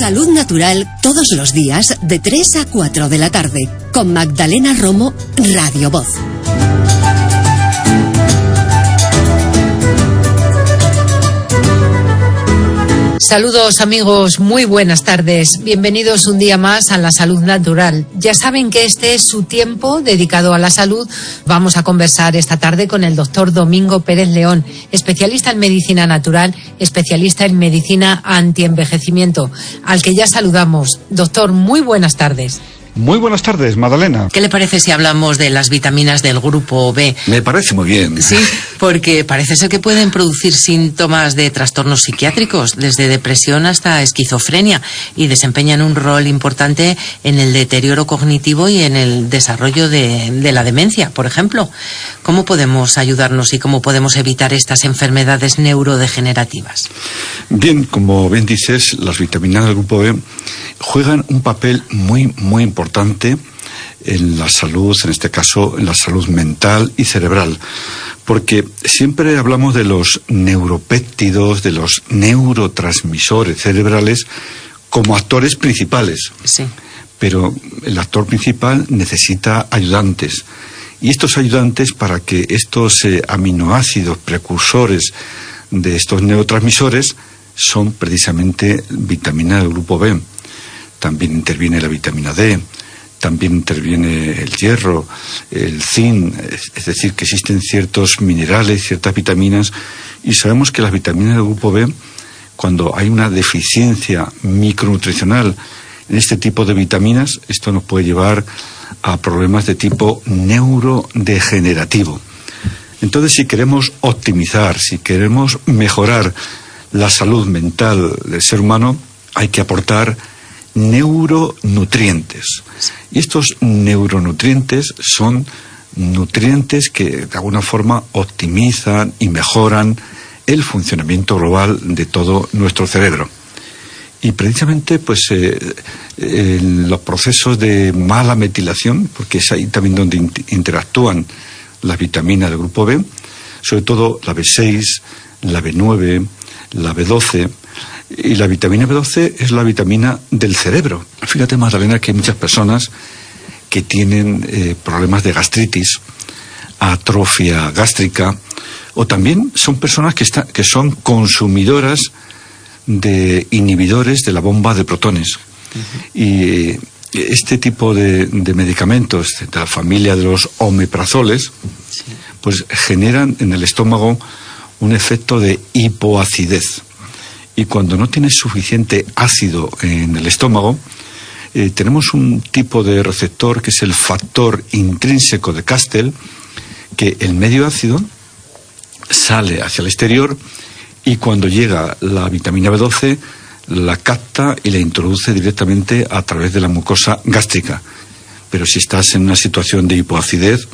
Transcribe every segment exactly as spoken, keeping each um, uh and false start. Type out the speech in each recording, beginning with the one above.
Salud Natural todos los días de tres a cuatro de la tarde con Magdalena Romo, Radio Voz. Saludos amigos, muy buenas tardes. Bienvenidos un día más a La Salud Natural. Ya saben que este es su tiempo dedicado a la salud. Vamos a conversar esta tarde con el doctor Domingo Pérez León, especialista en medicina natural, especialista en medicina antienvejecimiento, al que ya saludamos. Doctor, muy buenas tardes. Muy buenas tardes, Magdalena. ¿Qué le parece si hablamos de las vitaminas del grupo B? Me parece muy bien. Sí, porque parece ser que pueden producir síntomas de trastornos psiquiátricos, desde depresión hasta esquizofrenia, y desempeñan un rol importante en el deterioro cognitivo y en el desarrollo de, de la demencia, por ejemplo. ¿Cómo podemos ayudarnos y cómo podemos evitar estas enfermedades neurodegenerativas? Bien, como bien dices, las vitaminas del grupo B juegan un papel muy, muy importante en la salud, en este caso en la salud mental y cerebral, porque siempre hablamos de los neuropéptidos, de los neurotransmisores cerebrales como actores principales. Sí. Pero el actor principal necesita ayudantes, y estos ayudantes, para que estos eh, aminoácidos precursores de estos neurotransmisores, son precisamente vitaminas del grupo B. También interviene la vitamina D, también interviene el hierro, el zinc, es decir, que existen ciertos minerales, ciertas vitaminas, y sabemos que las vitaminas del grupo B, cuando hay una deficiencia micronutricional en este tipo de vitaminas, esto nos puede llevar a problemas de tipo neurodegenerativo. Entonces, si queremos optimizar, si queremos mejorar la salud mental del ser humano, hay que aportar neuronutrientes. Y estos neuronutrientes son nutrientes que de alguna forma optimizan y mejoran el funcionamiento global de todo nuestro cerebro. Y precisamente pues eh, en los procesos de mala metilación, porque es ahí también donde interactúan las vitaminas del grupo B, sobre todo la B seis, la B nueve, la B doce. Y la vitamina B doce es la vitamina del cerebro. Fíjate, Magdalena, que hay muchas personas que tienen eh, problemas de gastritis, atrofia gástrica, o también son personas que, está, que son consumidoras de inhibidores de la bomba de protones. Uh-huh. Y este tipo de, de medicamentos de la familia de los omeprazoles, sí, pues generan en el estómago un efecto de hipoacidez. Y cuando no tienes suficiente ácido en el estómago, eh, tenemos un tipo de receptor que es el factor intrínseco de Castell, que el medio ácido sale hacia el exterior, y cuando llega la vitamina B doce la capta y la introduce directamente a través de la mucosa gástrica. Pero si estás en una situación de hipoacidez,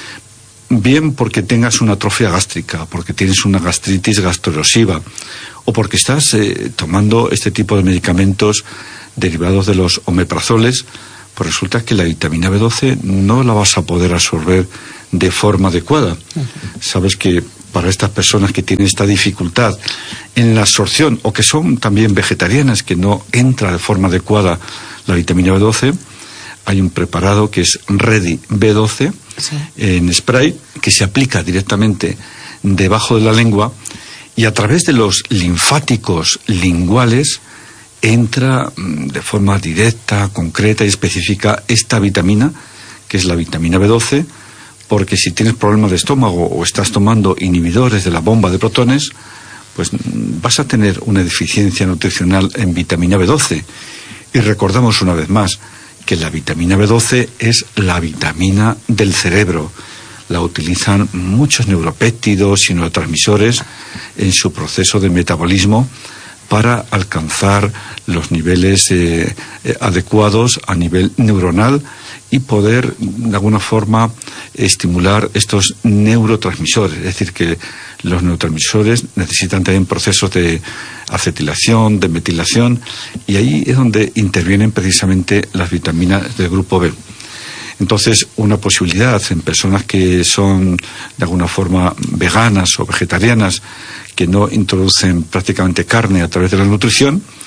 bien porque tengas una atrofia gástrica, porque tienes una gastritis gastroerosiva, o porque estás eh, tomando este tipo de medicamentos derivados de los omeprazoles, pues resulta que la vitamina B doce no la vas a poder absorber de forma adecuada. Uh-huh. Sabes que para estas personas que tienen esta dificultad en la absorción, o que son también vegetarianas, que no entra de forma adecuada la vitamina B doce, hay un preparado que es Ready B doce, sí, en spray, que se aplica directamente debajo de la lengua, y a través de los linfáticos linguales entra de forma directa, concreta y específica esta vitamina, que es la vitamina B doce, porque si tienes problemas de estómago o estás tomando inhibidores de la bomba de protones, pues vas a tener una deficiencia nutricional en vitamina B doce. Y recordamos una vez más que la vitamina B doce es la vitamina del cerebro. La utilizan muchos neuropéptidos y neurotransmisores en su proceso de metabolismo para alcanzar los niveles eh, eh, adecuados a nivel neuronal y poder de alguna forma estimular estos neurotransmisores. Es decir, que los neurotransmisores necesitan también procesos de acetilación, de metilación, y ahí es donde intervienen precisamente las vitaminas del grupo B. Entonces, una posibilidad en personas que son de alguna forma veganas o vegetarianas, que no introducen prácticamente carne a través de la nutrición,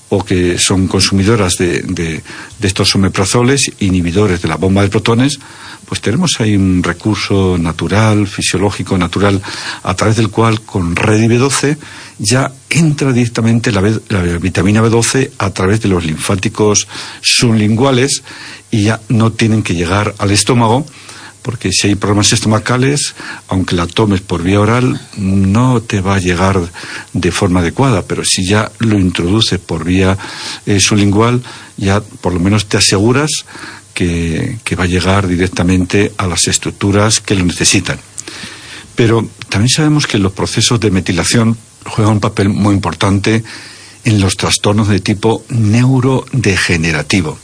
o que son consumidoras de, de, de estos omeprazoles, inhibidores de la bomba de protones, pues tenemos ahí un recurso natural, fisiológico, natural, a través del cual con Redi B doce ya entra directamente la, B, la vitamina B doce a través de los linfáticos sublinguales y ya no tienen que llegar al estómago, porque si hay problemas estomacales, aunque la tomes por vía oral, no te va a llegar de forma adecuada, pero si ya lo introduces por vía eh, sublingual, ya por lo menos te aseguras que, que va a llegar directamente a las estructuras que lo necesitan. Pero también sabemos que los procesos de metilación juegan un papel muy importante en los trastornos de tipo neurodegenerativo.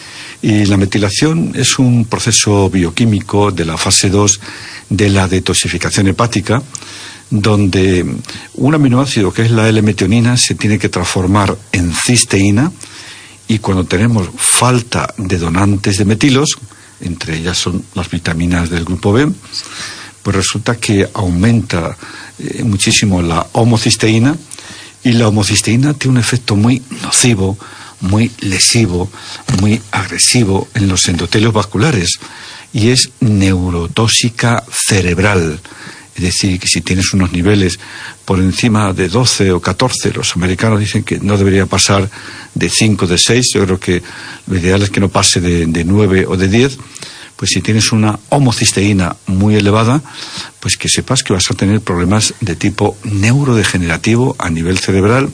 Y la metilación es un proceso bioquímico de la fase dos de la detoxificación hepática, donde un aminoácido que es la L-metionina se tiene que transformar en cisteína, y cuando tenemos falta de donantes de metilos, entre ellas son las vitaminas del grupo B, pues resulta que aumenta eh, muchísimo la homocisteína, y la homocisteína tiene un efecto muy nocivo, muy lesivo, muy agresivo en los endotelios vasculares, y es neurotóxica cerebral. Es decir, que si tienes unos niveles por encima de doce o catorce, los americanos dicen que no debería pasar de cinco, de seis, yo creo que lo ideal es que no pase de, de nueve o de diez, pues si tienes una homocisteína muy elevada, pues que sepas que vas a tener problemas de tipo neurodegenerativo a nivel cerebral.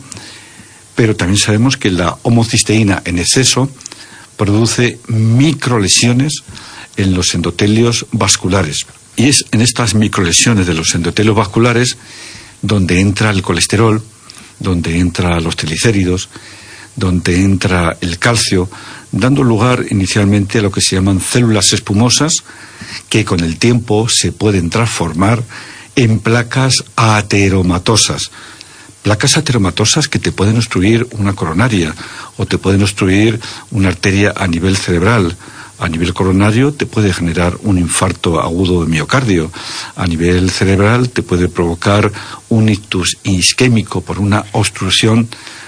Pero también sabemos que la homocisteína en exceso produce microlesiones en los endotelios vasculares. Y es en estas microlesiones de los endotelios vasculares donde entra el colesterol, donde entran los triglicéridos, donde entra el calcio, dando lugar inicialmente a lo que se llaman células espumosas, que con el tiempo se pueden transformar en placas ateromatosas. Placas ateromatosas que te pueden obstruir una coronaria o te pueden obstruir una arteria a nivel cerebral. A nivel coronario te puede generar un infarto agudo de miocardio. A nivel cerebral te puede provocar un ictus isquémico por una obstrucción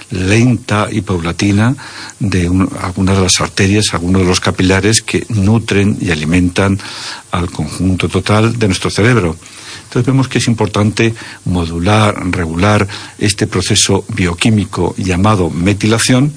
lenta y paulatina de un, algunas de las arterias, algunos de los capilares que nutren y alimentan al conjunto total de nuestro cerebro. Entonces vemos que es importante modular, regular este proceso bioquímico llamado metilación,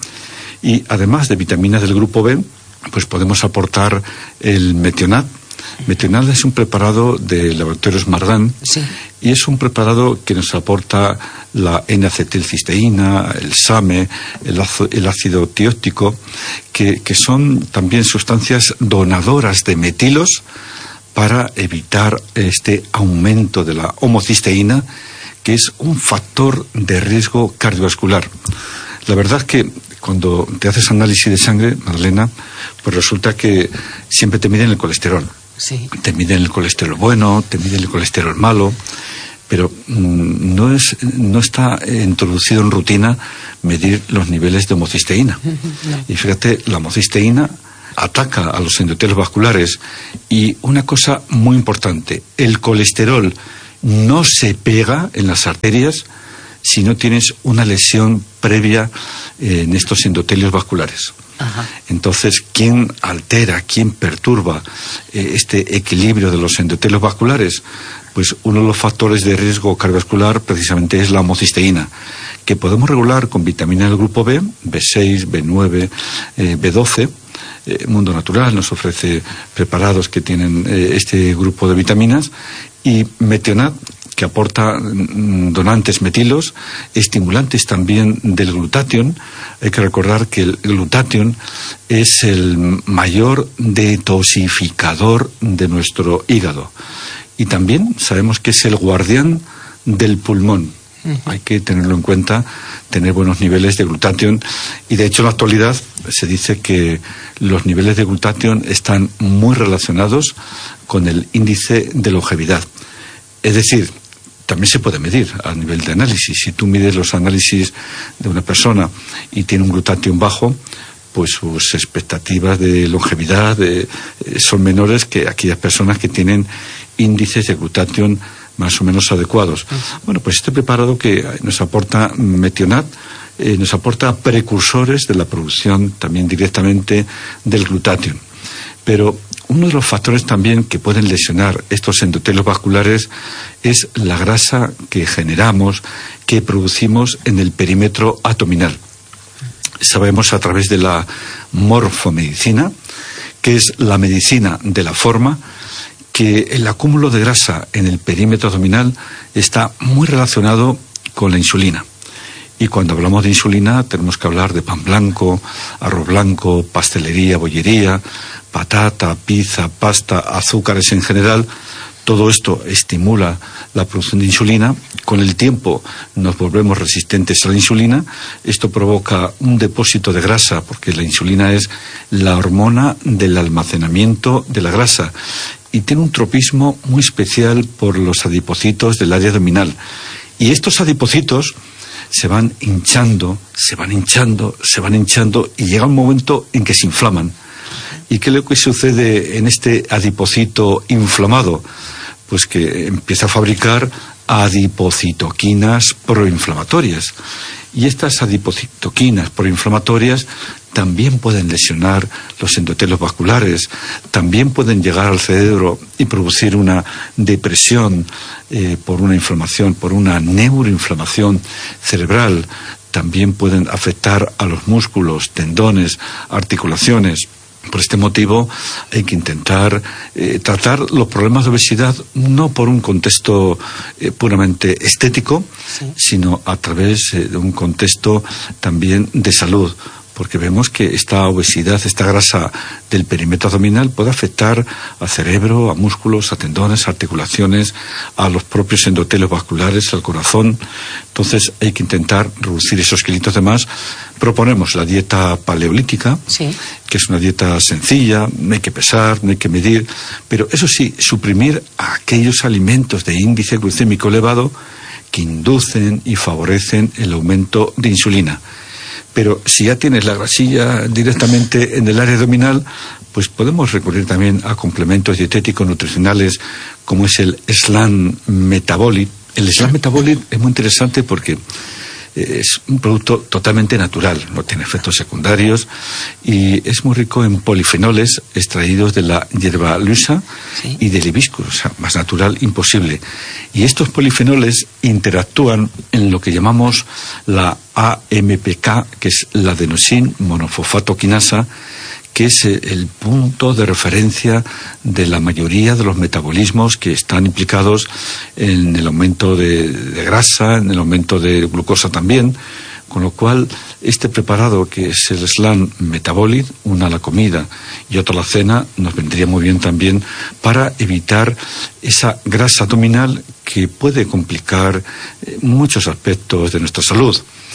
y además de vitaminas del grupo B, pues podemos aportar el metionat. Metionat es un preparado de Laboratorios Mardan, sí, y es un preparado que nos aporta la N-acetilcisteína, el SAMe, el, el ácido tióctico, que, que son también sustancias donadoras de metilos para evitar este aumento de la homocisteína, que es un factor de riesgo cardiovascular. La verdad es que cuando te haces análisis de sangre, Magdalena, pues resulta que siempre te miden el colesterol. Sí. Te miden el colesterol bueno, te miden el colesterol malo, pero mmm, no es, no está introducido en rutina medir los niveles de homocisteína. No. Y fíjate, la homocisteína ataca a los endotelios vasculares, y una cosa muy importante, el colesterol no se pega en las arterias si no tienes una lesión previa eh, en estos endotelios vasculares. Ajá. Entonces, ¿quién altera, quién perturba eh, este equilibrio de los endotelios vasculares? Pues uno de los factores de riesgo cardiovascular precisamente es la homocisteína, que podemos regular con vitamina del grupo B, B seis, B nueve, eh, B doce. Eh, Mundo Natural nos ofrece preparados que tienen eh, este grupo de vitaminas, y metionat, que aporta mm, donantes metilos, estimulantes también del glutatión. Hay que recordar que el glutatión es el mayor detoxificador de nuestro hígado, y también sabemos que es el guardián del pulmón. Uh-huh. Hay que tenerlo en cuenta, tener buenos niveles de glutatión, y de hecho en la actualidad se dice que los niveles de glutatión están muy relacionados con el índice de longevidad. Es decir, también se puede medir a nivel de análisis. Si tú mides los análisis de una persona y tiene un glutatión bajo, pues sus expectativas de longevidad de, eh, son menores que aquellas personas que tienen índices de glutatión más o menos adecuados. Bueno, pues este preparado que nos aporta metionat, eh, nos aporta precursores de la producción también directamente del glutatión. Pero uno de los factores también que pueden lesionar estos endotelios vasculares es la grasa que generamos, que producimos en el perímetro abdominal. Sabemos a través de la morfomedicina, que es la medicina de la forma, que el acúmulo de grasa en el perímetro abdominal está muy relacionado con la insulina. Y cuando hablamos de insulina tenemos que hablar de pan blanco, arroz blanco, pastelería, bollería, patata, pizza, pasta, azúcares en general. Todo esto estimula la producción de insulina. Con el tiempo nos volvemos resistentes a la insulina. Esto provoca un depósito de grasa, porque la insulina es la hormona del almacenamiento de la grasa. Y tiene un tropismo muy especial por los adipocitos del área abdominal. Y estos adipocitos se van hinchando, se van hinchando, se van hinchando y llega un momento en que se inflaman. ¿Y qué es lo que sucede en este adipocito inflamado? Pues que empieza a fabricar adipocitoquinas proinflamatorias. Y estas adipocitoquinas proinflamatorias también pueden lesionar los endotelios vasculares, también pueden llegar al cerebro y producir una depresión eh, por una inflamación, por una neuroinflamación cerebral. También pueden afectar a los músculos, tendones, articulaciones. Por este motivo hay que intentar eh, tratar los problemas de obesidad no por un contexto eh, puramente estético, sí, sino a través eh, de un contexto también de salud. Porque vemos que esta obesidad, esta grasa del perímetro abdominal puede afectar al cerebro, a músculos, a tendones, a articulaciones, a los propios endotelios vasculares, al corazón. Entonces hay que intentar reducir esos kilitos de más. Proponemos la dieta paleolítica, sí, que es una dieta sencilla, no hay que pesar, no hay que medir, pero eso sí, suprimir aquellos alimentos de índice glucémico elevado que inducen y favorecen el aumento de insulina. Pero si ya tienes la grasilla directamente en el área abdominal, pues podemos recurrir también a complementos dietéticos nutricionales como es el Slam Metabolic. El Slam Metabolic es muy interesante porque es un producto totalmente natural, no tiene efectos secundarios y es muy rico en polifenoles extraídos de la hierba luisa, ¿sí?, y del hibiscus, o sea, más natural imposible. Y estos polifenoles interactúan en lo que llamamos la A M P K, que es la adenosín monofosfato quinasa, que es el punto de referencia de la mayoría de los metabolismos que están implicados en el aumento de, de grasa, en el aumento de glucosa también, con lo cual este preparado que es el Slam Metabolic, una a la comida y otro a la cena, nos vendría muy bien también para evitar esa grasa abdominal que puede complicar eh, muchos aspectos de nuestra salud.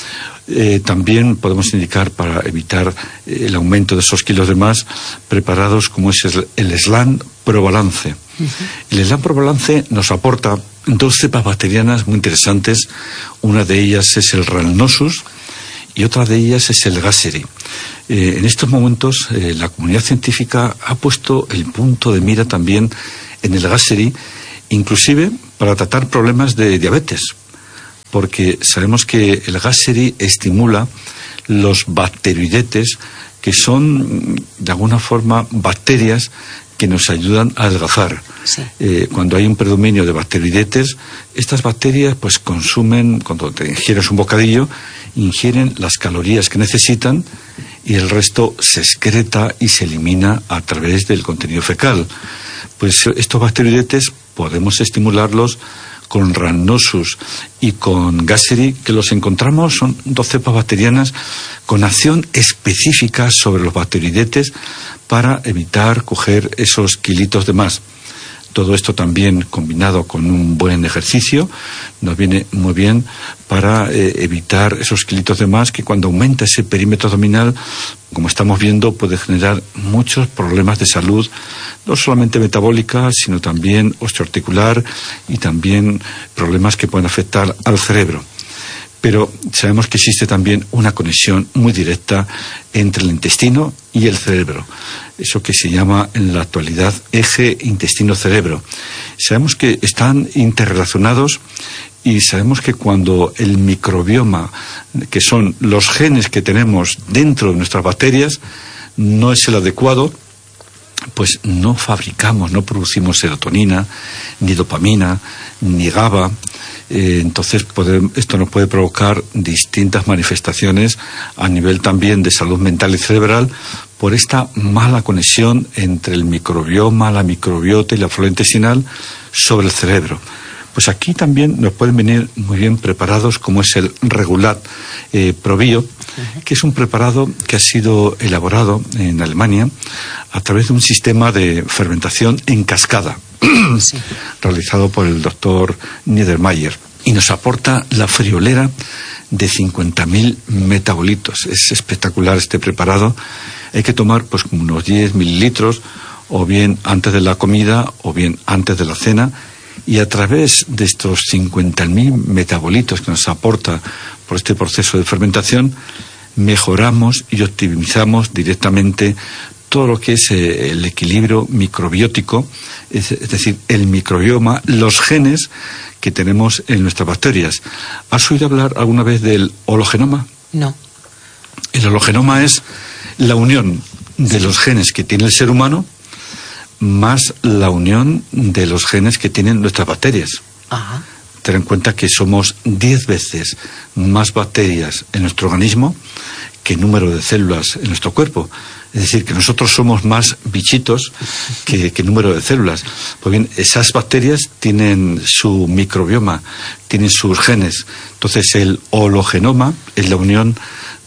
Eh, también podemos indicar para evitar eh, el aumento de esos kilos de más preparados como es el, el Slam Probalance. Uh-huh. El Slam Probalance nos aporta dos cepas bacterianas muy interesantes. Una de ellas es el Rhamnosus y otra de ellas es el Gasseri. Eh, en estos momentos eh, la comunidad científica ha puesto el punto de mira también en el Gasseri, inclusive para tratar problemas de diabetes, porque sabemos que el Gasseri estimula los bacteroidetes, que son de alguna forma bacterias que nos ayudan a adelgazar. Sí. Eh, cuando hay un predominio de bacteroidetes, estas bacterias pues consumen, cuando te ingieres un bocadillo, ingieren las calorías que necesitan y el resto se excreta y se elimina a través del contenido fecal. Pues estos bacteroidetes podemos estimularlos con Rhamnosus y con Gasseri, que los encontramos, son dos cepas bacterianas con acción específica sobre los bacteroidetes para evitar coger esos kilitos de más. Todo esto también combinado con un buen ejercicio nos viene muy bien para eh, evitar esos kilitos de más que cuando aumenta ese perímetro abdominal, como estamos viendo, puede generar muchos problemas de salud, no solamente metabólica, sino también osteoarticular y también problemas que pueden afectar al cerebro. Pero sabemos que existe también una conexión muy directa entre el intestino y el cerebro. Eso que se llama en la actualidad eje intestino-cerebro. Sabemos que están interrelacionados y sabemos que cuando el microbioma, que son los genes que tenemos dentro de nuestras bacterias, no es el adecuado, pues no fabricamos, no producimos serotonina, ni dopamina, ni GABA. Eh, entonces puede, esto nos puede provocar distintas manifestaciones a nivel también de salud mental y cerebral por esta mala conexión entre el microbioma, la microbiota y la flora intestinal sobre el cerebro. Pues aquí también nos pueden venir muy bien preparados, como es el Regulat eh, ProBio, que es un preparado que ha sido elaborado en Alemania a través de un sistema de fermentación en cascada, sí. realizado por el doctor Niedermayer, y nos aporta la friolera de cincuenta mil metabolitos. Es espectacular este preparado. Hay que tomar pues unos diez mililitros, o bien antes de la comida, o bien antes de la cena, y a través de estos cincuenta mil metabolitos que nos aporta por este proceso de fermentación, mejoramos y optimizamos directamente todo lo que es eh, el equilibrio microbiótico, es, es decir, el microbioma, los genes que tenemos en nuestras bacterias. ¿Has oído hablar alguna vez del hologenoma? No. El hologenoma es la unión de los genes que tiene el ser humano más la unión de los genes que tienen nuestras bacterias. Ajá. Ten en cuenta que somos diez veces más bacterias en nuestro organismo que número de células en nuestro cuerpo. Es decir, que nosotros somos más bichitos que, que número de células. Pues bien, esas bacterias tienen su microbioma, tienen sus genes. Entonces, el hologenoma es la unión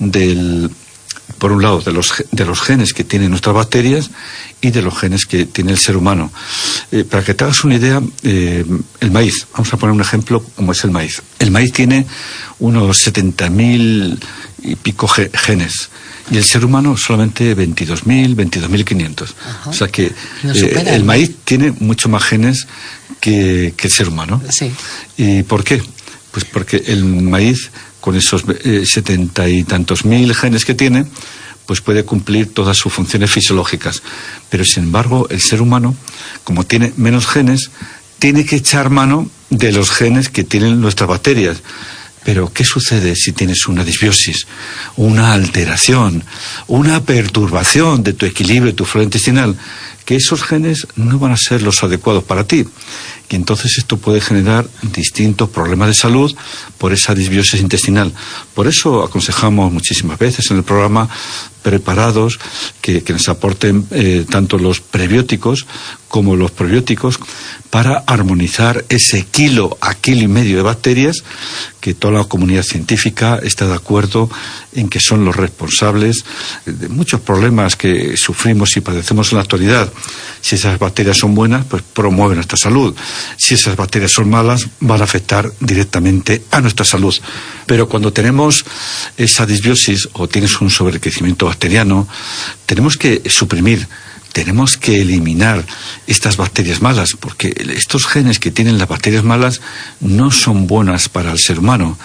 del, por un lado, de los, de los genes que tienen nuestras bacterias y de los genes que tiene el ser humano. Eh, para que te hagas una idea, eh, el maíz, vamos a poner un ejemplo como es el maíz. El maíz tiene unos setenta mil y pico genes, y el ser humano solamente veintidós mil, veintidós mil quinientos. O sea que eh, el maíz tiene mucho más genes que, que el ser humano. Sí. ¿Y por qué? Pues porque el maíz, con esos eh, setenta y tantos mil genes que tiene, pues puede cumplir todas sus funciones fisiológicas. Pero, sin embargo, el ser humano, como tiene menos genes, tiene que echar mano de los genes que tienen nuestras bacterias. Pero, ¿qué sucede si tienes una disbiosis, una alteración, una perturbación de tu equilibrio, de tu flora intestinal? Que esos genes no van a ser los adecuados para ti. Y entonces esto puede generar distintos problemas de salud por esa disbiosis intestinal. Por eso aconsejamos muchísimas veces en el programa preparados que, que nos aporten eh, tanto los prebióticos como los probióticos para armonizar ese kilo a kilo y medio de bacterias que toda la comunidad científica está de acuerdo en que son los responsables de muchos problemas que sufrimos y padecemos en la actualidad. Si esas bacterias son buenas, pues promueven nuestra salud. Si esas bacterias son malas, van a afectar directamente a nuestra salud. Pero cuando tenemos esa disbiosis o tienes un sobrecrecimiento bacteriano, tenemos que suprimir, tenemos que eliminar estas bacterias malas, porque estos genes que tienen las bacterias malas no son buenas para el ser humano.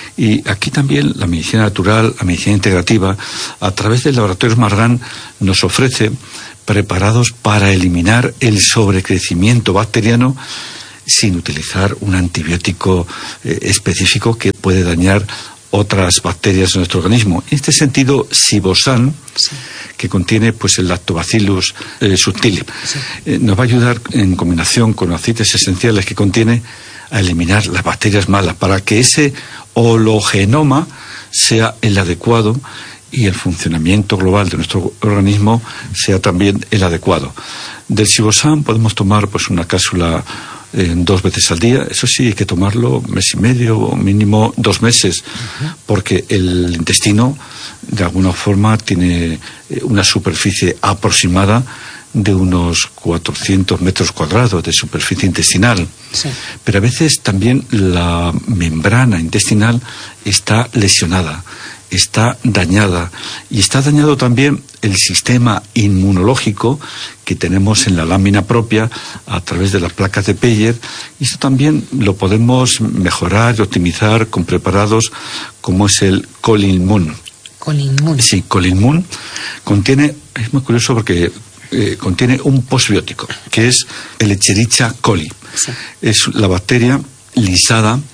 Y aquí también la medicina natural, la medicina integrativa, a través del laboratorio Margan, nos ofrece preparados para eliminar el sobrecrecimiento bacteriano sin utilizar un antibiótico eh, específico que puede dañar otras bacterias en nuestro organismo. En este sentido, Sibosan, sí, que contiene pues el Lactobacillus eh, subtilis, sí, eh, nos va a ayudar en combinación con aceites esenciales que contiene a eliminar las bacterias malas para que ese hologenoma sea el adecuado y el funcionamiento global de nuestro organismo sea también el adecuado. Del Sibosan podemos tomar pues una cápsula eh, dos veces al día. Eso sí, hay que tomarlo mes y medio o mínimo dos meses, uh-huh, porque el intestino de alguna forma tiene una superficie aproximada de unos cuatrocientos metros cuadrados de superficie intestinal. Sí. Pero a veces también la membrana intestinal está lesionada, está dañada, y está dañado también el sistema inmunológico que tenemos en la lámina propia a través de las placas de Peyer, y esto también lo podemos mejorar y optimizar con preparados como es el Colinmun. Colinmun. Sí, Colinmun contiene, es muy curioso porque eh, contiene un posbiótico, que es el Escherichia coli. Sí. Es la bacteria lisada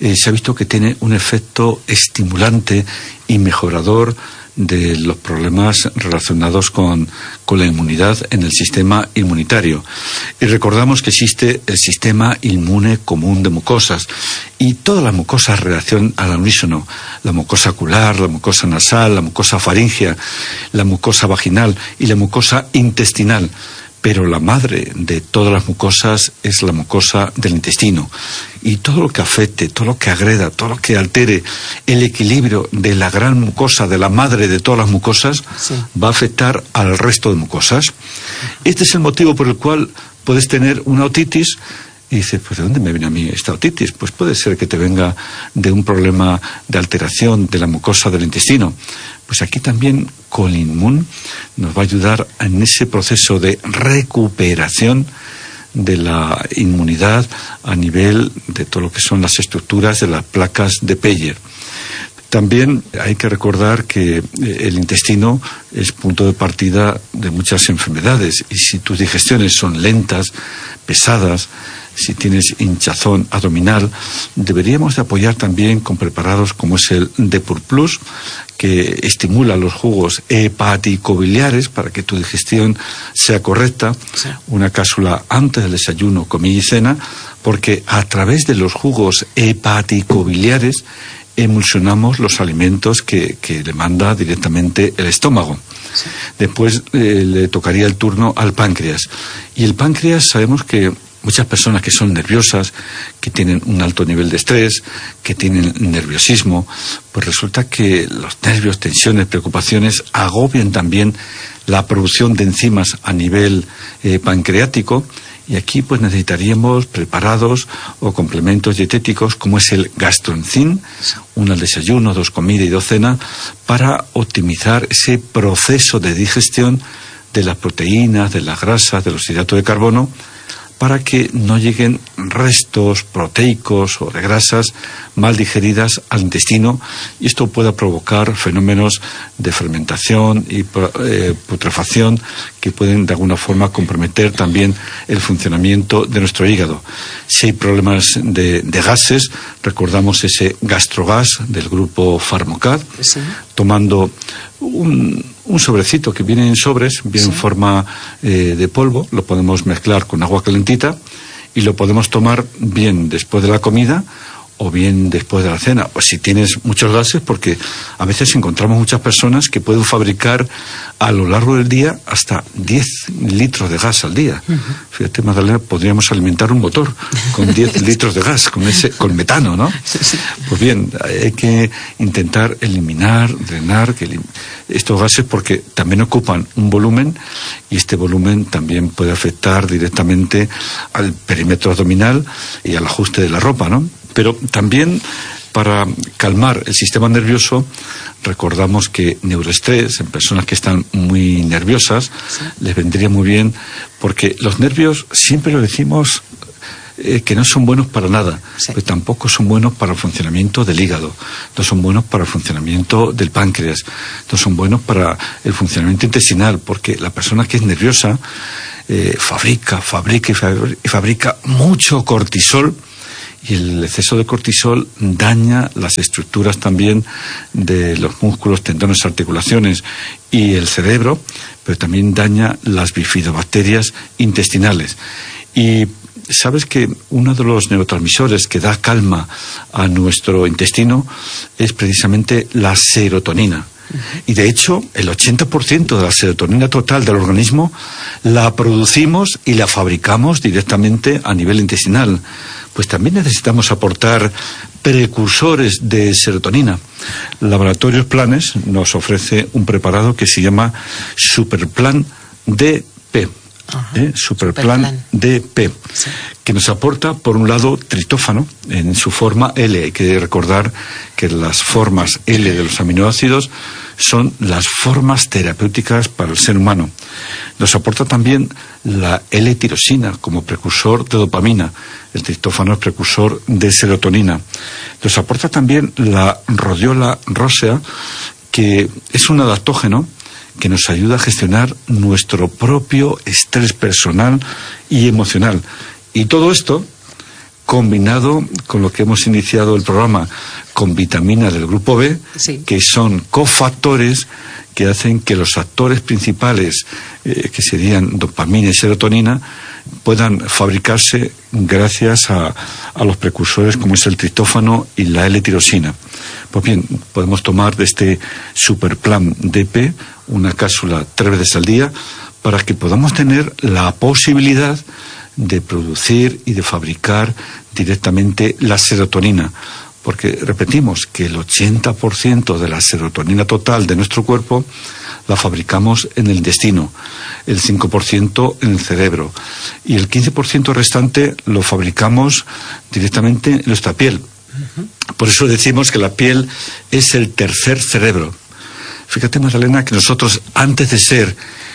eh, se ha visto que tiene un efecto estimulante y mejorador de los problemas relacionados con, con la inmunidad en el sistema inmunitario. Y recordamos que existe el sistema inmune común de mucosas, y todas las mucosas reaccionan al unísono: la mucosa ocular, la mucosa nasal, la mucosa faríngea, la mucosa vaginal y la mucosa intestinal. Pero la madre de todas las mucosas es la mucosa del intestino. Y todo lo que afecte, todo lo que agreda, todo lo que altere el equilibrio de la gran mucosa, de la madre de todas las mucosas, sí, va a afectar al resto de mucosas. Este es el motivo por el cual puedes tener una otitis y dices, pues ¿de dónde me viene a mí esta otitis? Pues puede ser que te venga de un problema de alteración de la mucosa del intestino. Pues aquí también Colinmun nos va a ayudar en ese proceso de recuperación de la inmunidad a nivel de todo lo que son las estructuras de las placas de Peyer. También hay que recordar que el intestino es punto de partida de muchas enfermedades, y si tus digestiones son lentas, pesadas, si tienes hinchazón abdominal, deberíamos de apoyar también con preparados como es el Depur Plus, que estimula los jugos hepaticobiliares para que tu digestión sea correcta. Sí. Una cápsula antes del desayuno, comida y cena, porque a través de los jugos hepaticobiliares emulsionamos los alimentos que, que le manda directamente el estómago. Sí. Después eh, le tocaría el turno al páncreas. Y el páncreas, sabemos que muchas personas que son nerviosas, que tienen un alto nivel de estrés, que tienen nerviosismo, pues resulta que los nervios, tensiones, preocupaciones agobian también la producción de enzimas a nivel eh, pancreático, y aquí pues necesitaríamos preparados o complementos dietéticos como es el gastroenzim, uno al desayuno, dos comida y dos cena, para optimizar ese proceso de digestión de las proteínas, de las grasas, de los hidratos de carbono, para que no lleguen restos proteicos o de grasas mal digeridas al intestino, y esto pueda provocar fenómenos de fermentación y eh, putrefacción que pueden de alguna forma comprometer también el funcionamiento de nuestro hígado. Si hay problemas de, de gases, recordamos ese gastrogas del grupo Pharmacad, sí, tomando un, un sobrecito que viene en sobres, viene sí, en forma eh, de polvo, lo podemos mezclar con agua calentita y lo podemos tomar bien después de la comida o bien después de la cena. Pues si tienes muchos gases, porque a veces encontramos muchas personas que pueden fabricar a lo largo del día hasta diez litros de gas al día. Uh-huh. Fíjate, Magdalena, podríamos alimentar un motor con diez litros de gas, con ese, con metano, ¿no? Sí, sí. Pues bien, hay que intentar eliminar, drenar que elim- estos gases, porque también ocupan un volumen, y este volumen también puede afectar directamente al perímetro abdominal y al ajuste de la ropa, ¿no? Pero también para calmar el sistema nervioso, recordamos que neuroestrés en personas que están muy nerviosas, sí, les vendría muy bien, porque los nervios, siempre lo decimos, eh, que no son buenos para nada, sí, pero tampoco son buenos para el funcionamiento del hígado, no son buenos para el funcionamiento del páncreas, no son buenos para el funcionamiento intestinal, porque la persona que es nerviosa eh, fabrica, fabrica y fabrica, y fabrica mucho cortisol, y el exceso de cortisol daña las estructuras también de los músculos, tendones, articulaciones y el cerebro, pero también daña las bifidobacterias intestinales. Y sabes que uno de los neurotransmisores que da calma a nuestro intestino es precisamente la serotonina. Y de hecho, el ochenta por ciento de la serotonina total del organismo la producimos y la fabricamos directamente a nivel intestinal. Pues también necesitamos aportar precursores de serotonina. Laboratorios Planes nos ofrece un preparado que se llama Superplan D P. ¿Eh? Superplan, Superplan D P, sí, que nos aporta, por un lado, triptófano en su forma L. Hay que recordar que las formas L de los aminoácidos son las formas terapéuticas para el ser humano. Nos aporta también la L-tirosina como precursor de dopamina. El triptófano es precursor de serotonina. Nos aporta también la rhodiola rosea, que es un adaptógeno que nos ayuda a gestionar nuestro propio estrés personal y emocional. Y todo esto combinado con lo que hemos iniciado el programa, con vitaminas del grupo B, sí, que son cofactores que hacen que los actores principales, eh, que serían dopamina y serotonina, puedan fabricarse gracias a, a los precursores como es el triptófano y la L-tirosina. Pues bien, podemos tomar de este superplan D P una cápsula tres veces al día para que podamos tener la posibilidad de producir y de fabricar directamente la serotonina. Porque repetimos que el ochenta por ciento de la serotonina total de nuestro cuerpo la fabricamos en el intestino, el cinco por ciento en el cerebro y el quince por ciento restante lo fabricamos directamente en nuestra piel. Uh-huh. Por eso decimos que la piel es el tercer cerebro. Fíjate, Magdalena, que nosotros antes de ser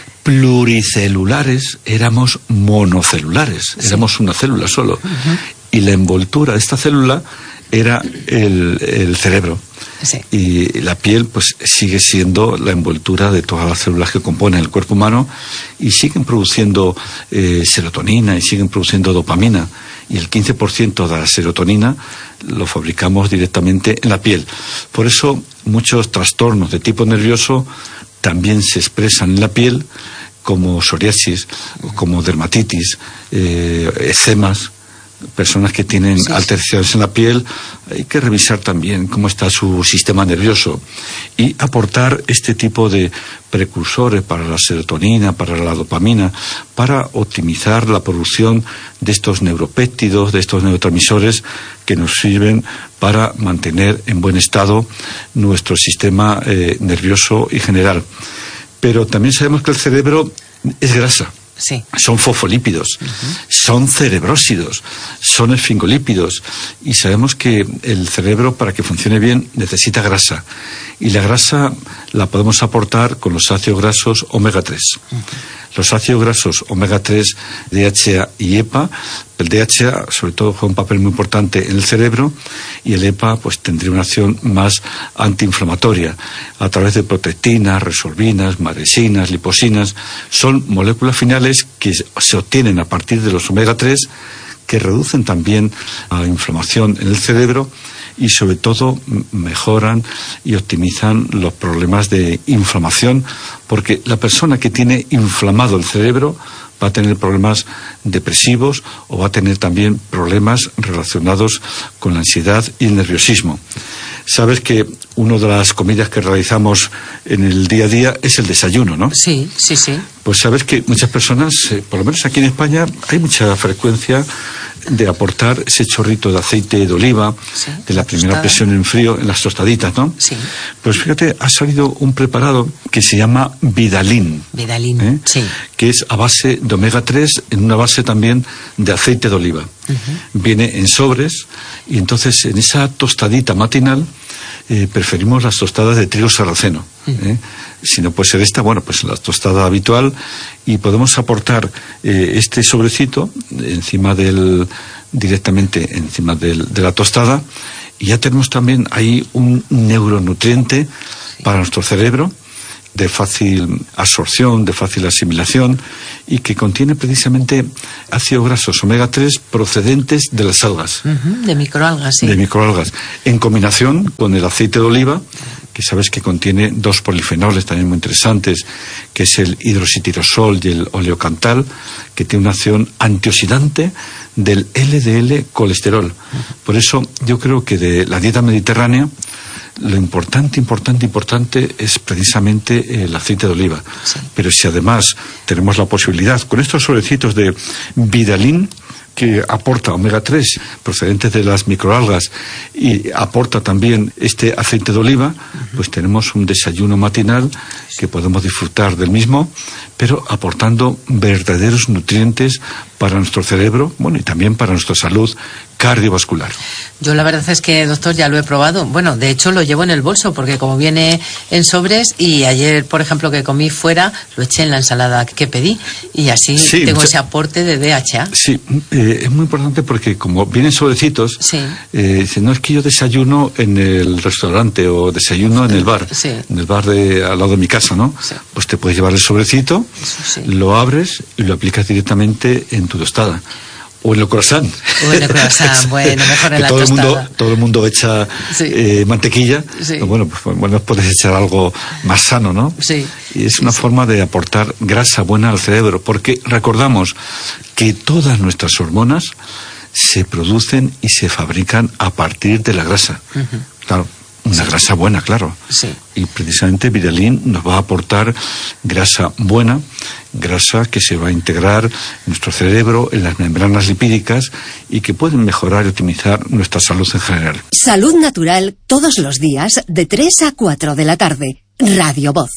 pluricelulares éramos monocelulares, sí, éramos una célula solo. Uh-huh. Y la envoltura de esta célula era el, el cerebro. Sí. Y la piel pues sigue siendo la envoltura de todas las células que componen el cuerpo humano y siguen produciendo eh, serotonina y siguen produciendo dopamina, y el quince por ciento de la serotonina lo fabricamos directamente en la piel. Por eso muchos trastornos de tipo nervioso también se expresan en la piel, como psoriasis, como dermatitis, eh, eczemas. Personas que tienen sí, alteraciones en la piel, hay que revisar también cómo está su sistema nervioso y aportar este tipo de precursores para la serotonina, para la dopamina, para optimizar la producción de estos neuropéptidos, de estos neurotransmisores que nos sirven para mantener en buen estado nuestro sistema eh, nervioso y general. Pero también sabemos que el cerebro es grasa. Sí. Son fosfolípidos, uh-huh, son cerebrósidos, son esfingolípidos, y sabemos que el cerebro, para que funcione bien, necesita grasa, y la grasa la podemos aportar con los ácidos grasos omega tres. Uh-huh. Los ácidos grasos omega tres, D H A y E P A, el D H A sobre todo juega un papel muy importante en el cerebro, y el E P A pues tendría una acción más antiinflamatoria a través de protectinas, resorbinas, maresinas, liposinas. Son moléculas finales que se obtienen a partir de los omega tres, que reducen también la inflamación en el cerebro y sobre todo mejoran y optimizan los problemas de inflamación, porque la persona que tiene inflamado el cerebro va a tener problemas depresivos o va a tener también problemas relacionados con la ansiedad y el nerviosismo. Sabes que una de las comidas que realizamos en el día a día es el desayuno, ¿no? Sí, sí, sí. Pues sabes que muchas personas, eh, por lo menos aquí en España, hay mucha frecuencia de aportar ese chorrito de aceite de oliva, sí, de la primera tostada, presión en frío, en las tostaditas, ¿no? Sí. Pues fíjate, ha salido un preparado que se llama Vidalin. Vidalin, ¿eh? Sí. Que es a base de omega tres, en una base también de aceite de oliva. Uh-huh. Viene en sobres, y entonces en esa tostadita matinal eh, preferimos las tostadas de trigo sarraceno. Uh-huh. ¿eh? Si no puede ser esta, bueno, pues la tostada habitual, y podemos aportar eh, este sobrecito encima del, directamente encima del, de la tostada, y ya tenemos también ahí un neuronutriente, sí, para nuestro cerebro, de fácil absorción, de fácil asimilación, y que contiene precisamente ácidos grasos omega tres procedentes de las algas. Uh-huh, de microalgas, sí. De microalgas, en combinación con el aceite de oliva, que sabes que contiene dos polifenoles también muy interesantes, que es el hidroxitirosol y el oleocantal, que tiene una acción antioxidante del L D L colesterol. Uh-huh. Por eso yo creo que de la dieta mediterránea, lo importante, importante, importante es precisamente el aceite de oliva. Sí. Pero si además tenemos la posibilidad, con estos sobrecitos de Vidalin, que aporta omega tres procedentes de las microalgas y aporta también este aceite de oliva, uh-huh, pues tenemos un desayuno matinal que podemos disfrutar del mismo, pero aportando verdaderos nutrientes para nuestro cerebro, bueno, y también para nuestra salud cardiovascular. Yo la verdad es que, doctor, ya lo he probado. Bueno, de hecho lo llevo en el bolso, porque como viene en sobres, y ayer, por ejemplo, que comí fuera, lo eché en la ensalada que pedí, y así sí, tengo ese aporte de D H A. Sí, eh, es muy importante porque como vienen sobrecitos, sí, eh, no es que yo desayuno en el restaurante o desayuno en el bar, sí, en el bar de al lado de mi casa, ¿no? Sí. Pues te puedes llevar el sobrecito, sí, lo abres y lo aplicas directamente en tu tostada. O en el croissant. O en el croissant, bueno, mejor en la todo tostada. El mundo, todo el mundo echa sí. eh, mantequilla. Sí. Bueno, pues bueno, puedes echar algo más sano, ¿no? Sí. Y es una sí, forma sí. de aportar grasa buena al cerebro, porque recordamos que todas nuestras hormonas se producen y se fabrican a partir de la grasa. Uh-huh. Claro. Una sí. grasa buena, claro. Sí. Y precisamente Viralin nos va a aportar grasa buena, grasa que se va a integrar en nuestro cerebro, en las membranas lipídicas y que pueden mejorar y optimizar nuestra salud en general. Salud Natural todos los días de tres a cuatro de la tarde. Radio Voz.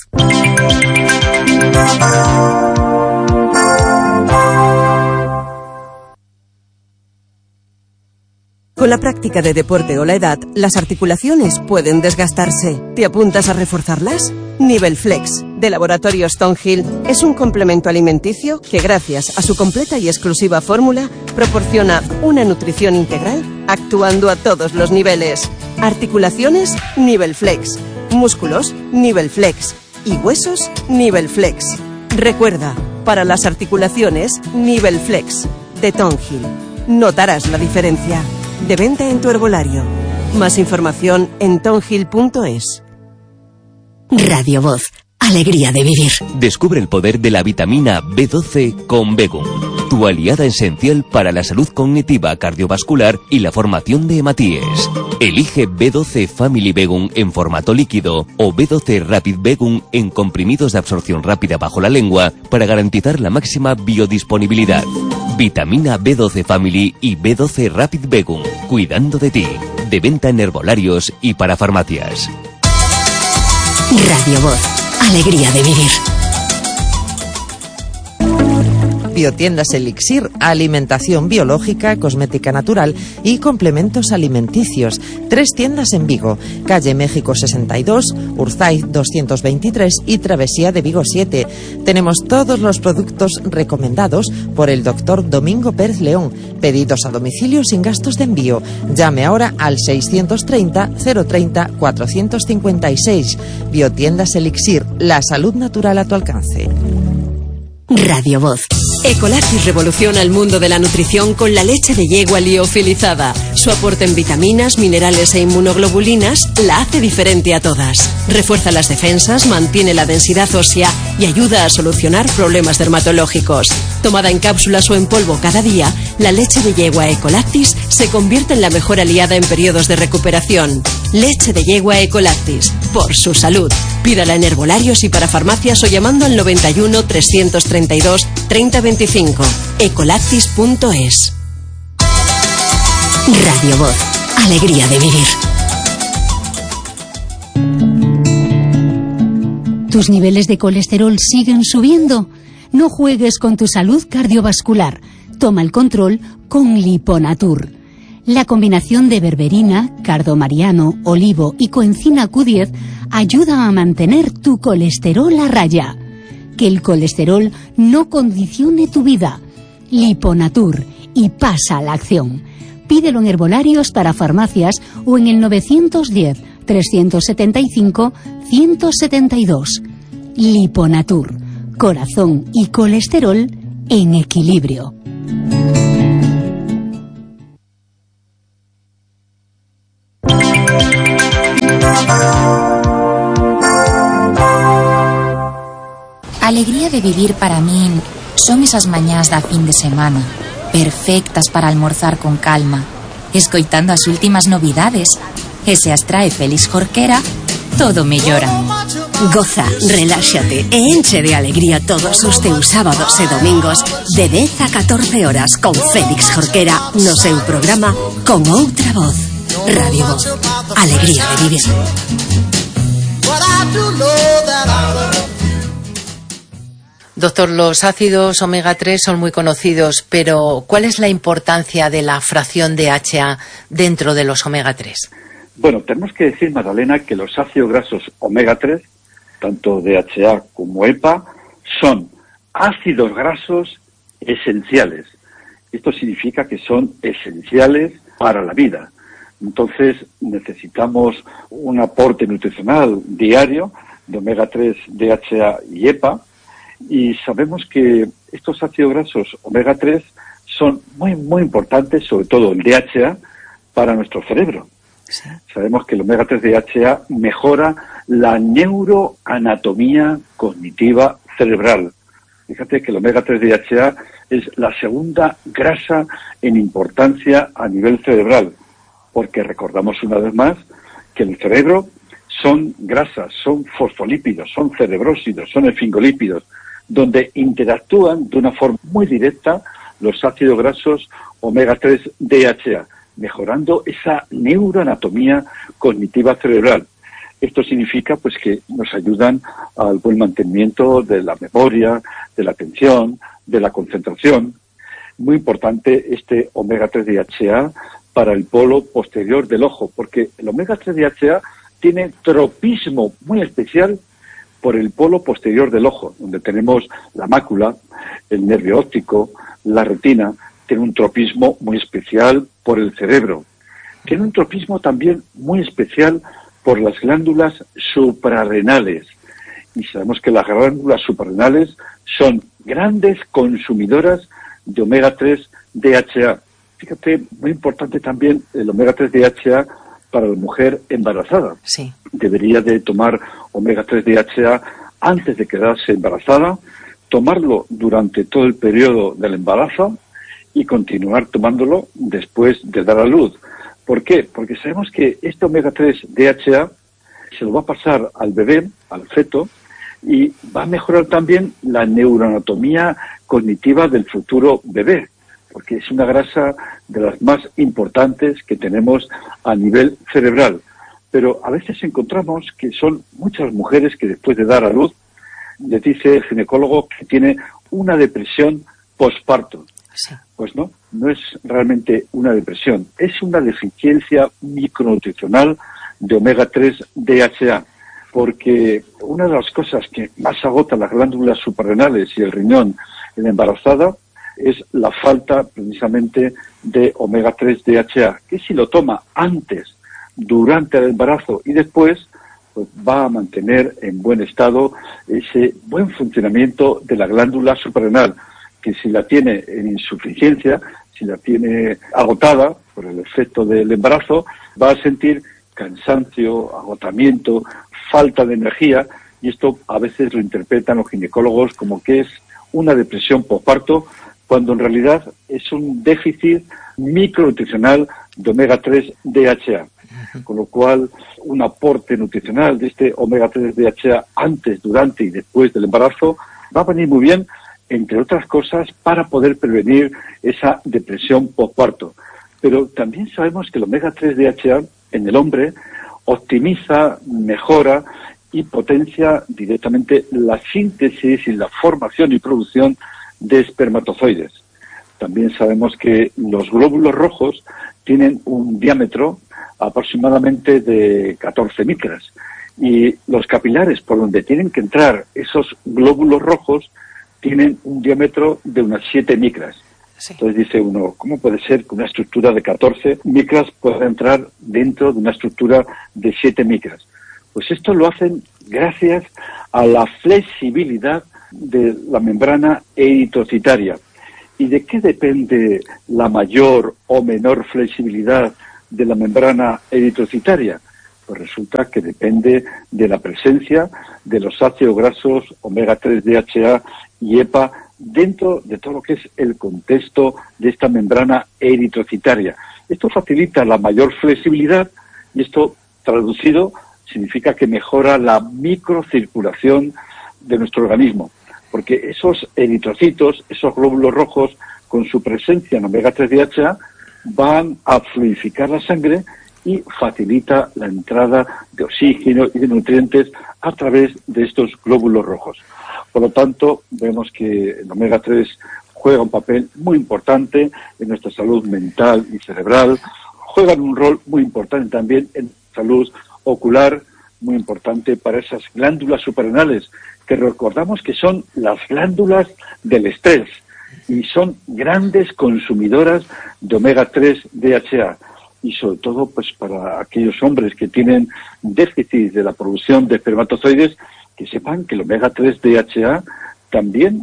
Con la práctica de deporte o la edad, las articulaciones pueden desgastarse. ¿Te apuntas a reforzarlas? Nivel Flex, de Laboratorio Stonehill, es un complemento alimenticio que, gracias a su completa y exclusiva fórmula, proporciona una nutrición integral actuando a todos los niveles. Articulaciones, Nivel Flex. Músculos, Nivel Flex. Y huesos, Nivel Flex. Recuerda, para las articulaciones, Nivel Flex, de Stonehill. Notarás la diferencia. De venta en tu herbolario. Más información en tonhill punto es. Radio Voz. Alegría de vivir. Descubre el poder de la vitamina B doce con Begum, tu aliada esencial para la salud cognitiva, cardiovascular y la formación de hematíes. Elige B doce Family Begum en formato líquido o B doce Rapid Begum en comprimidos de absorción rápida bajo la lengua para garantizar la máxima biodisponibilidad. Vitamina B doce Family y B doce Rapid Begum, cuidando de ti. De venta en herbolarios y para farmacias. Radio Voz. Alegría de vivir. Biotiendas Elixir, alimentación biológica, cosmética natural y complementos alimenticios. Tres tiendas en Vigo, calle México sesenta y dos, Urzaiz doscientos veintitrés y Travesía de Vigo siete. Tenemos todos los productos recomendados por el doctor Domingo Pérez León. Pedidos a domicilio sin gastos de envío. Llame ahora al seiscientos treinta, cero treinta, cuatrocientos cincuenta y seis. Biotiendas Elixir, la salud natural a tu alcance. Radio Voz. Ecolactis revoluciona el mundo de la nutrición con la leche de yegua liofilizada. Su aporte en vitaminas, minerales e inmunoglobulinas la hace diferente a todas. Refuerza las defensas, mantiene la densidad ósea y ayuda a solucionar problemas dermatológicos. Tomada en cápsulas o en polvo cada día, la leche de yegua Ecolactis se convierte en la mejor aliada en periodos de recuperación. Leche de yegua Ecolactis, por su salud. Pídala en herbolarios y para farmacias o llamando al noventa y uno, trescientos treinta y dos, treinta veinticinco. ecolactis punto es. Radio Voz. Alegría de vivir. ¿Tus niveles de colesterol siguen subiendo? No juegues con tu salud cardiovascular. Toma el control con Liponatur. La combinación de berberina, cardomariano, olivo y coenzima Q diez ayuda a mantener tu colesterol a raya. Que el colesterol no condicione tu vida. Liponatur, y pasa a la acción. Pídelo en herbolarios para farmacias o en el novecientos diez, trescientos setenta y cinco, ciento setenta y dos. Liponatur, corazón y colesterol en equilibrio. Alegría de vivir para min son esas mañás da fin de semana, perfectas para almorzar con calma, escoitando as últimas novidades, e se as trae Félix Jorquera, todo mellora. Goza, reláxate e enche de alegría todos os teus sábados e domingos de dez a catorce horas con Félix Jorquera no seu programa Con Outra Voz. Radio Voz. Alegría de vivir. Doctor, los ácidos omega tres son muy conocidos, pero ¿cuál es la importancia de la fracción de D H A dentro de los omega tres? Bueno, tenemos que decir, Magdalena, que los ácidos grasos omega tres, tanto D H A como E P A, son ácidos grasos esenciales. Esto significa que son esenciales para la vida. Entonces, necesitamos un aporte nutricional diario de omega tres, D H A y E P A, y sabemos que estos ácidos grasos omega tres son muy, muy importantes, sobre todo el D H A, para nuestro cerebro. Sí. Sabemos que el omega tres D H A mejora la neuroanatomía cognitiva cerebral. Fíjate que el omega tres D H A es la segunda grasa en importancia a nivel cerebral, porque recordamos una vez más que el cerebro son grasas, son fosfolípidos, son cerebrósidos, son esfingolípidos, donde interactúan de una forma muy directa los ácidos grasos omega tres D H A, mejorando esa neuroanatomía cognitiva cerebral. Esto significa pues que nos ayudan al buen mantenimiento de la memoria, de la atención, de la concentración. Muy importante este omega tres D H A para el polo posterior del ojo, porque el omega tres D H A tiene tropismo muy especial por el polo posterior del ojo, donde tenemos la mácula, el nervio óptico, la retina. Tiene un tropismo muy especial por el cerebro. Tiene un tropismo también muy especial por las glándulas suprarrenales. Y sabemos que las glándulas suprarrenales son grandes consumidoras de omega tres D H A. Fíjate, muy importante también el omega tres D H A para la mujer embarazada. Sí. Debería de tomar omega tres D H A antes de quedarse embarazada, tomarlo durante todo el periodo del embarazo y continuar tomándolo después de dar a luz. ¿Por qué? Porque sabemos que este omega tres D H A se lo va a pasar al bebé, al feto, y va a mejorar también la neuroanatomía cognitiva del futuro bebé, porque es una grasa de las más importantes que tenemos a nivel cerebral. Pero a veces encontramos que son muchas mujeres que después de dar a luz, les dice el ginecólogo que tiene una depresión posparto. Sí. Pues no, no es realmente una depresión, es una deficiencia micronutricional de omega tres D H A, porque una de las cosas que más agota las glándulas suprarrenales y el riñón en la embarazada es la falta precisamente de omega tres D H A, que si lo toma antes, durante el embarazo y después, pues va a mantener en buen estado ese buen funcionamiento de la glándula suprarrenal, que si la tiene en insuficiencia, si la tiene agotada por el efecto del embarazo, va a sentir cansancio, agotamiento, falta de energía, y esto a veces lo interpretan los ginecólogos como que es una depresión posparto, cuando en realidad es un déficit micronutricional de omega tres D H A. Con lo cual, un aporte nutricional de este omega tres D H A antes, durante y después del embarazo va a venir muy bien, entre otras cosas, para poder prevenir esa depresión posparto. Pero también sabemos que el omega tres D H A en el hombre optimiza, mejora y potencia directamente la síntesis y la formación y producción de espermatozoides. También sabemos que los glóbulos rojos tienen un diámetro aproximadamente de catorce micras y los capilares por donde tienen que entrar esos glóbulos rojos tienen un diámetro de unas siete micras. Sí. Entonces dice uno, ¿cómo puede ser que una estructura de catorce micras pueda entrar dentro de una estructura de siete micras? Pues esto lo hacen gracias a la flexibilidad de la membrana eritrocitaria. ¿Y de qué depende la mayor o menor flexibilidad de la membrana eritrocitaria? Pues resulta que depende de la presencia de los ácidos grasos omega tres D H A y EPA dentro de todo lo que es el contexto de esta membrana eritrocitaria. Esto facilita la mayor flexibilidad y esto, traducido, significa que mejora la microcirculación de nuestro organismo, porque esos eritrocitos, esos glóbulos rojos, con su presencia en omega tres D H A, van a fluidificar la sangre y facilita la entrada de oxígeno y de nutrientes a través de estos glóbulos rojos. Por lo tanto, vemos que el omega tres juega un papel muy importante en nuestra salud mental y cerebral, juegan un rol muy importante también en salud ocular, muy importante para esas glándulas suprarrenales, que recordamos que son las glándulas del estrés y son grandes consumidoras de omega tres D H A. Y sobre todo pues para aquellos hombres que tienen déficit de la producción de espermatozoides, que sepan que el omega tres D H A también